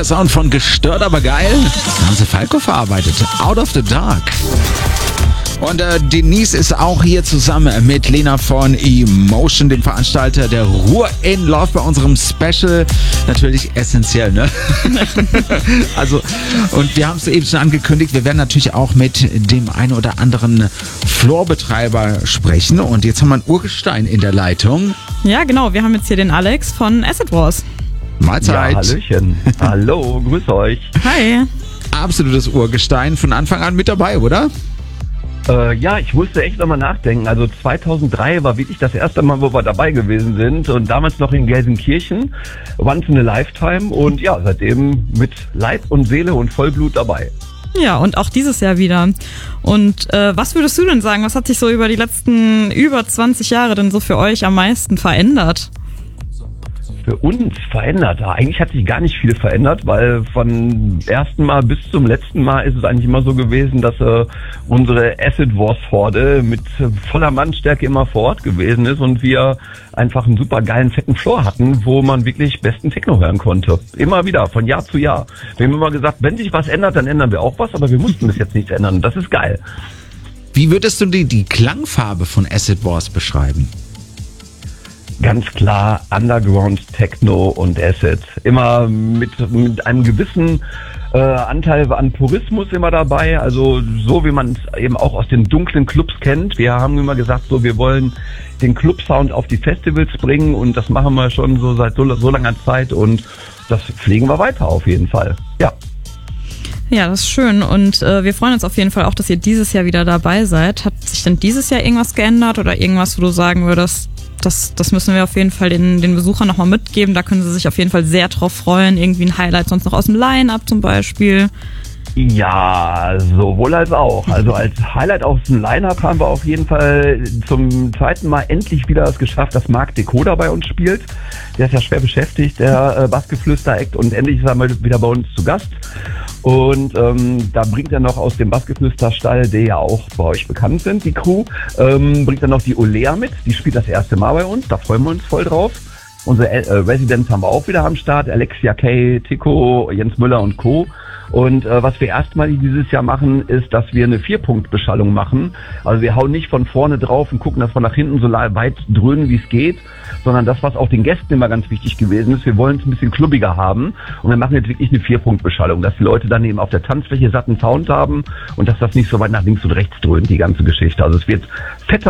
Der Sound von Gestört, aber geil. Da haben sie Falco verarbeitet. Out of the Dark. Und Denise ist auch hier zusammen mit Lena von Emotion, dem Veranstalter der Ruhr in Love, bei unserem Special. Natürlich essentiell, ne? Also, und wir haben es eben schon angekündigt, wir werden natürlich auch mit dem einen oder anderen Floorbetreiber sprechen. Und jetzt haben wir ein Urgestein in der Leitung. Ja, genau. Wir haben jetzt hier den Alex von Acid Wars. Mahlzeit. Ja, hallöchen. Hallo, grüß euch. Hi. Absolutes Urgestein, von Anfang an mit dabei, oder? Ja, ich musste echt nochmal nachdenken. Also 2003 war wirklich das erste Mal, wo wir dabei gewesen sind und damals noch in Gelsenkirchen. Once in a Lifetime und ja, seitdem mit Leib und Seele und Vollblut dabei. Ja, und auch dieses Jahr wieder. Und was würdest du denn sagen, was hat sich so über die letzten über 20 Jahre denn so für euch am meisten verändert? Für uns verändert. Eigentlich hat sich gar nicht viel verändert, weil von ersten Mal bis zum letzten Mal ist es eigentlich immer so gewesen, dass unsere Acid Wars Horde mit voller Mannstärke immer vor Ort gewesen ist und wir einfach einen super geilen, fetten Floor hatten, wo man wirklich besten Techno hören konnte. Immer wieder, von Jahr zu Jahr. Wir haben immer gesagt, wenn sich was ändert, dann ändern wir auch was, aber wir mussten bis jetzt nichts ändern. Das ist geil. Wie würdest du die Klangfarbe von Acid Wars beschreiben? Ganz klar Underground, Techno und Acid. Immer mit einem gewissen Anteil an Purismus immer dabei. Also so wie man es eben auch aus den dunklen Clubs kennt. Wir haben immer gesagt, so wir wollen den Club-Sound auf die Festivals bringen und das machen wir schon so seit so langer Zeit und das pflegen wir weiter auf jeden Fall. Ja. Ja, das ist schön und wir freuen uns auf jeden Fall auch, dass ihr dieses Jahr wieder dabei seid. Hat sich denn dieses Jahr irgendwas geändert oder irgendwas, wo du sagen würdest, das müssen wir auf jeden Fall den Besuchern nochmal mitgeben. Da können sie sich auf jeden Fall sehr drauf freuen. Irgendwie ein Highlight sonst noch aus dem Line-Up zum Beispiel. Ja, sowohl als auch. Also als Highlight aus dem Line-Up haben wir auf jeden Fall zum zweiten Mal endlich wieder es geschafft, dass Marc Decoder bei uns spielt. Der ist ja schwer beschäftigt, der Bassgeflüster-Act, und endlich ist er mal wieder bei uns zu Gast. Und da bringt er noch aus dem Bassgeflüster-Stall, der ja auch bei euch bekannt sind, die Crew, bringt er noch die Olea mit. Die spielt das erste Mal bei uns, da freuen wir uns voll drauf. Unsere Residents haben wir auch wieder am Start, Alexia Kay, Tico, Jens Müller und Co. Und was wir erstmalig dieses Jahr machen, ist, dass wir eine 4-Punkt-Beschallung machen. Also wir hauen nicht von vorne drauf und gucken, dass wir nach hinten so weit dröhnen, wie es geht, sondern das, was auch den Gästen immer ganz wichtig gewesen ist, wir wollen es ein bisschen klubbiger haben und wir machen jetzt wirklich eine 4-Punkt-Beschallung, dass die Leute dann eben auf der Tanzfläche satten Sound haben und dass das nicht so weit nach links und rechts dröhnt, die ganze Geschichte. Also es wird fetter